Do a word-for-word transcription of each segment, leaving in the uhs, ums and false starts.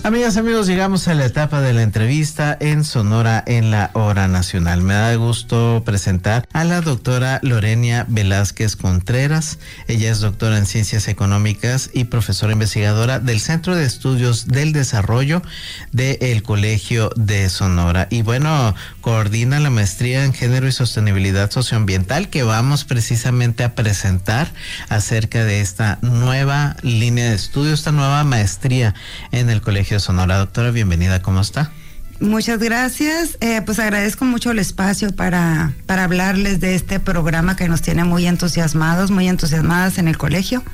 Amigas, amigos, llegamos a la etapa de la entrevista en Sonora en la Hora Nacional. Me da gusto presentar a la doctora Lorenia Velázquez Contreras. Ella es doctora en Ciencias Económicas y profesora investigadora del Centro de Estudios del Desarrollo del Colegio de Sonora. Y bueno, coordina la maestría en Género y Sostenibilidad Socioambiental que vamos precisamente a presentar acerca de esta nueva línea de estudio, esta nueva maestría en el Colegio de Sonora. Doctora, bienvenida, ¿cómo está? Muchas gracias, eh, pues agradezco mucho el espacio para, para hablarles de este programa que nos tiene muy entusiasmados, muy entusiasmadas en el colegio.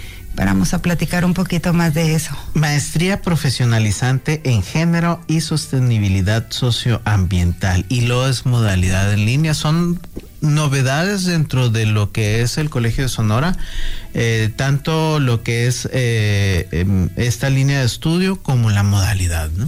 Vamos a platicar un poquito más de eso. Maestría profesionalizante en género y sostenibilidad socioambiental, y lo es modalidad en línea. Son novedades dentro de lo que es el Colegio de Sonora, eh, tanto lo que es eh, esta línea de estudio como la modalidad, ¿no?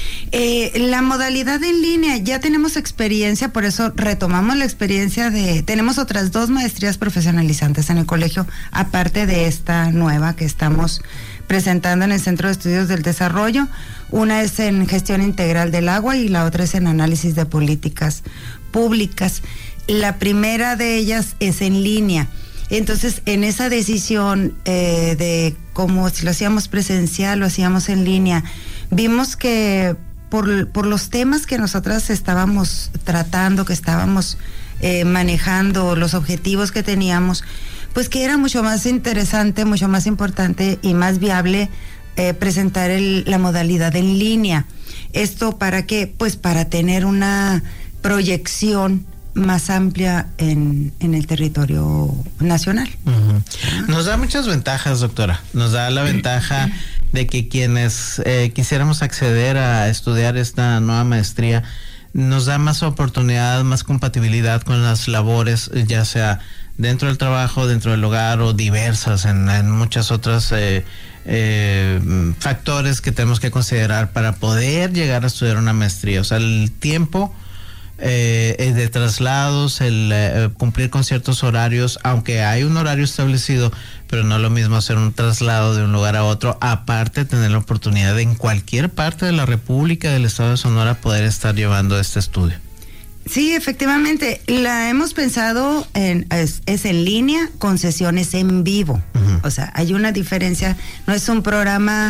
Eh, la modalidad en línea, ya tenemos experiencia, por eso retomamos la experiencia de, tenemos otras dos maestrías profesionalizantes en el colegio, aparte de esta nueva que estamos presentando en el Centro de Estudios del Desarrollo. Una es en gestión integral del agua y la otra es en análisis de políticas públicas. La primera de ellas es en línea. Entonces, en esa decisión eh, de cómo si lo hacíamos presencial o hacíamos en línea, vimos que por, por los temas que nosotras estábamos tratando, que estábamos eh, manejando, los objetivos que teníamos, pues que era mucho más interesante, mucho más importante y más viable eh, presentar el, la modalidad en línea. ¿Esto para qué? Pues para tener una proyección más amplia en, en el territorio nacional. Uh-huh. Nos da muchas ventajas, doctora. Nos da la ventaja de que quienes eh, quisiéramos acceder a estudiar esta nueva maestría, nos da más oportunidad, más compatibilidad con las labores, ya sea dentro del trabajo, dentro del hogar o diversas en, en muchas otras eh, eh, factores que tenemos que considerar para poder llegar a estudiar una maestría. O sea, el tiempo Eh, de traslados, el eh, cumplir con ciertos horarios, aunque hay un horario establecido, pero no es lo mismo hacer un traslado de un lugar a otro, aparte tener la oportunidad de en cualquier parte de la República, del Estado de Sonora, poder estar llevando este estudio. Sí, efectivamente, la hemos pensado en, es, es en línea con sesiones en vivo. Uh-huh. O sea, hay una diferencia, no es un programa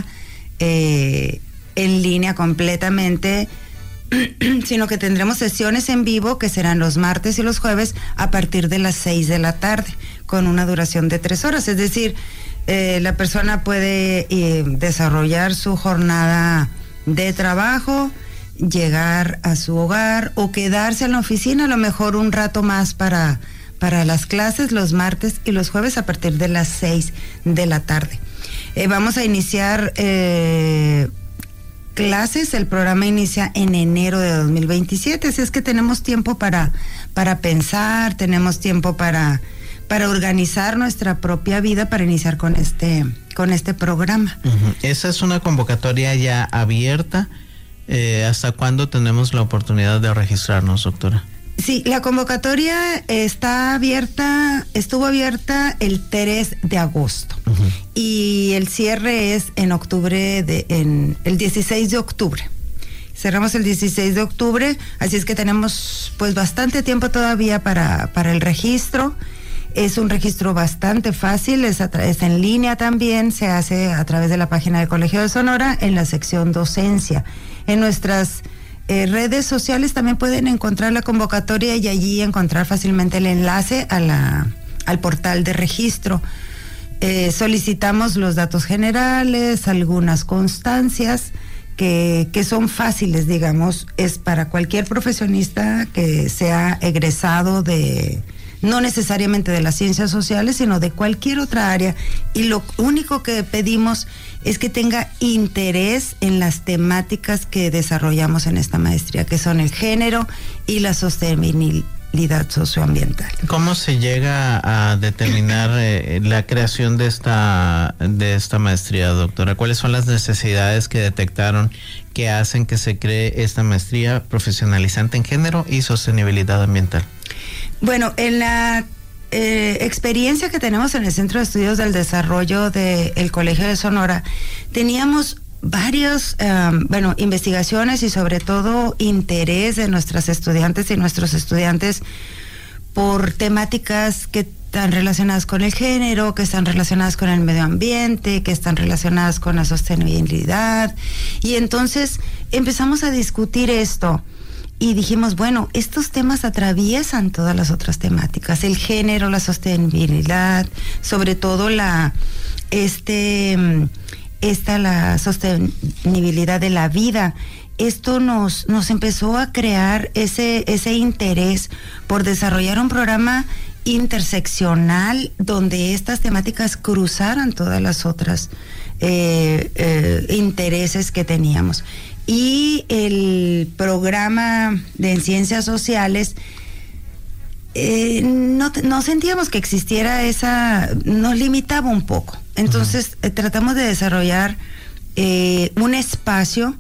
eh, en línea completamente, sino que tendremos sesiones en vivo que serán los martes y los jueves a partir de las seis de la tarde, con una duración de tres horas. Es decir, eh, la persona puede eh, desarrollar su jornada de trabajo, llegar a su hogar o quedarse en la oficina a lo mejor un rato más para, para las clases los martes y los jueves a partir de las seis de la tarde. Eh, vamos a iniciar Eh, clases, el programa inicia en enero de dos mil veintisiete, así es que tenemos tiempo para, para pensar, tenemos tiempo para, para organizar nuestra propia vida para iniciar con este, con este programa. Uh-huh. Esa es una convocatoria ya abierta. Eh, ¿Hasta cuándo tenemos la oportunidad de registrarnos, doctora? Sí, la convocatoria está abierta, estuvo abierta el tres de agosto. Uh-huh. Y el cierre es en octubre, de, en el dieciséis de octubre. Cerramos el dieciséis de octubre, así es que tenemos pues bastante tiempo todavía para, para el registro. Es un registro bastante fácil, es, a tra- es en línea también, se hace a través de la página del Colegio de Sonora en la sección docencia. En nuestras Eh, redes sociales también pueden encontrar la convocatoria y allí encontrar fácilmente el enlace a la, al portal de registro. Eh, solicitamos los datos generales, algunas constancias que, que son fáciles, digamos, es para cualquier profesionista que sea egresado de, no necesariamente de las ciencias sociales, sino de cualquier otra área. Y lo único que pedimos es que tenga interés en las temáticas que desarrollamos en esta maestría, que son el género y la sostenibilidad socioambiental. ¿Cómo se llega a determinar eh, la creación de esta, de esta maestría, doctora? ¿Cuáles son las necesidades que detectaron que hacen que se cree esta maestría profesionalizante en género y sostenibilidad ambiental? Bueno, en la eh, experiencia que tenemos en el Centro de Estudios del Desarrollo del Colegio de Sonora, teníamos varios, um, bueno, investigaciones y sobre todo interés de nuestras estudiantes y nuestros estudiantes por temáticas que están relacionadas con el género, que están relacionadas con el medio ambiente, que están relacionadas con la sostenibilidad. Y entonces empezamos a discutir esto y dijimos, bueno, estos temas atraviesan todas las otras temáticas, el género, la sostenibilidad, sobre todo la, este, esta, la sostenibilidad de la vida. Esto nos, nos empezó a crear ese, ese interés por desarrollar un programa interseccional donde estas temáticas cruzaran todas las otras eh, eh, intereses que teníamos. Y el programa de Ciencias Sociales, eh, no, no sentíamos que existiera esa, nos limitaba un poco. Entonces uh-huh. eh, tratamos de desarrollar eh, un espacio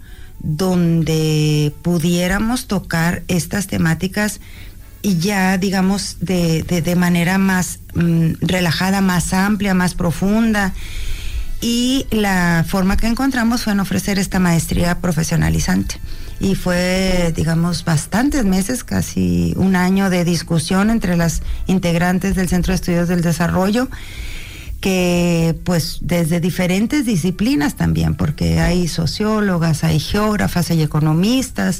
donde pudiéramos tocar estas temáticas y ya, digamos, de, de, de manera más mm, relajada, más amplia, más profunda. Y la forma que encontramos fue en ofrecer esta maestría profesionalizante. Y fue, digamos, bastantes meses, casi un año de discusión entre las integrantes del Centro de Estudios del Desarrollo, que pues desde diferentes disciplinas también, porque hay sociólogas, hay geógrafas, hay economistas,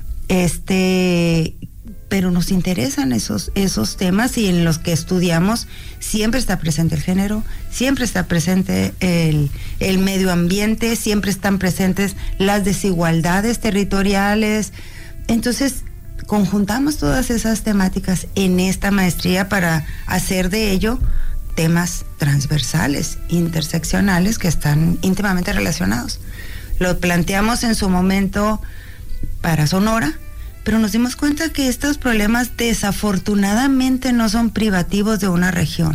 este... pero nos interesan esos, esos temas y en los que estudiamos siempre está presente el género, siempre está presente el, el medio ambiente, siempre están presentes las desigualdades territoriales. Entonces, conjuntamos todas esas temáticas en esta maestría para hacer de ello temas transversales, interseccionales, que están íntimamente relacionados. Lo planteamos en su momento para Sonora, pero nos dimos cuenta que estos problemas desafortunadamente no son privativos de una región,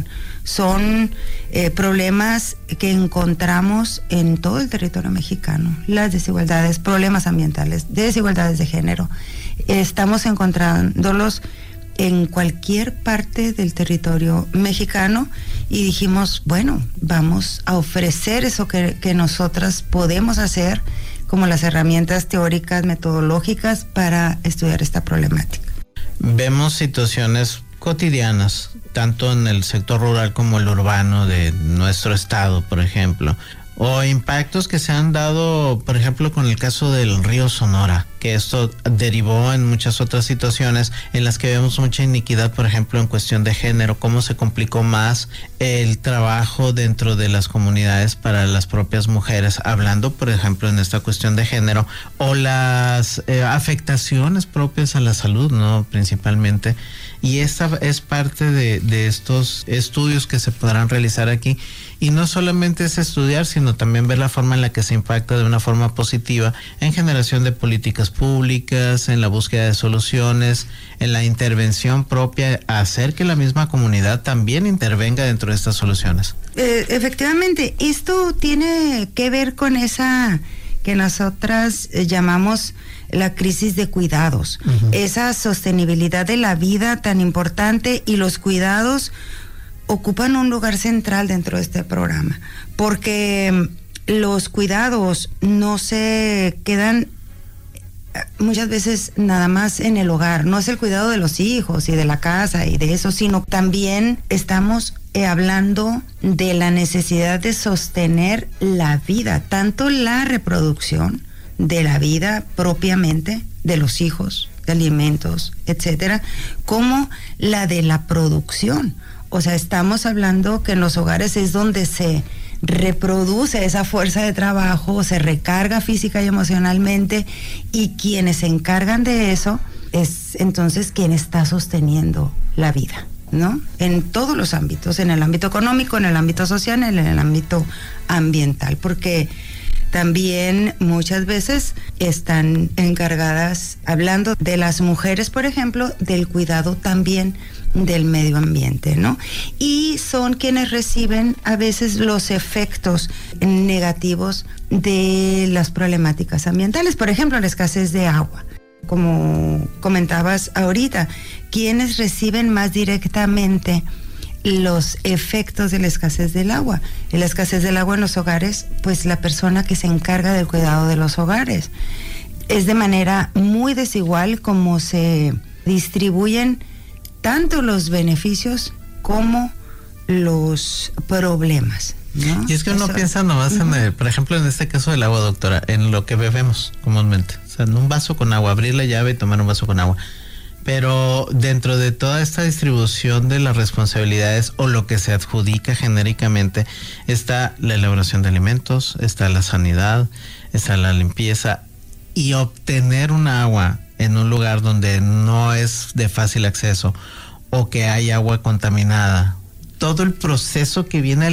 son eh, problemas que encontramos en todo el territorio mexicano, las desigualdades, problemas ambientales, desigualdades de género, estamos encontrándolos en cualquier parte del territorio mexicano y dijimos, bueno, vamos a ofrecer eso que, que nosotras podemos hacer, como las herramientas teóricas, metodológicas para estudiar esta problemática. Vemos situaciones cotidianas, tanto en el sector rural como el urbano de nuestro estado, por ejemplo, o impactos que se han dado, por ejemplo, con el caso del río Sonora, que esto derivó en muchas otras situaciones en las que vemos mucha iniquidad, por ejemplo, en cuestión de género, cómo se complicó más el trabajo dentro de las comunidades para las propias mujeres, hablando, por ejemplo, en esta cuestión de género, o las eh, afectaciones propias a la salud, ¿no? Principalmente. Y esta es parte de, de estos estudios que se podrán realizar aquí. Y no solamente es estudiar, sino también ver la forma en la que se impacta de una forma positiva en generación de políticas públicas, en la búsqueda de soluciones, en la intervención propia, hacer que la misma comunidad también intervenga dentro de estas soluciones. Eh, efectivamente, esto tiene que ver con esa que nosotras eh, llamamos la crisis de cuidados, uh-huh. esa sostenibilidad de la vida tan importante, y los cuidados ocupan un lugar central dentro de este programa, porque los cuidados no se quedan muchas veces nada más en el hogar, no es el cuidado de los hijos y de la casa y de eso, sino también estamos eh, hablando de la necesidad de sostener la vida, tanto la reproducción de la vida propiamente, de los hijos, de alimentos, etcétera, como la de la producción. O sea, estamos hablando que en los hogares es donde se reproduce esa fuerza de trabajo, se recarga física y emocionalmente, y quienes se encargan de eso es entonces quien está sosteniendo la vida, ¿no? En todos los ámbitos, en el ámbito económico, en el ámbito social, en el ámbito ambiental, porque también muchas veces están encargadas, hablando de las mujeres, por ejemplo, del cuidado también del medio ambiente, ¿no? Y son quienes reciben a veces los efectos negativos de las problemáticas ambientales, por ejemplo, la escasez de agua. Como comentabas ahorita, quienes reciben más directamente los efectos de la escasez del agua. Y la escasez del agua en los hogares, pues la persona que se encarga del cuidado de los hogares. Es de manera muy desigual como se distribuyen tanto los beneficios como los problemas, ¿no? Y es que uno Eso, piensa nomás uh-huh. en, el, por ejemplo, en este caso del agua, doctora, en lo que bebemos comúnmente. O sea, en un vaso con agua, abrir la llave y tomar un vaso con agua. Pero dentro de toda esta distribución de las responsabilidades o lo que se adjudica genéricamente está la elaboración de alimentos, está la sanidad, está la limpieza, y obtener un agua en un lugar donde no es de fácil acceso o que hay agua contaminada. Todo el proceso que viene